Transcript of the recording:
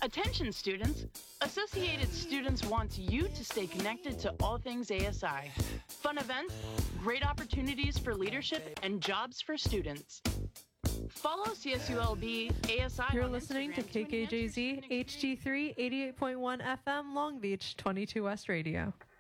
Attention students! Associated Students wants you to stay connected to all things ASI. Fun events, great opportunities for leadership, and jobs for students. Follow CSULB ASI. You're listening to KKJZ HD3 88.1 FM Long Beach 22 West Radio.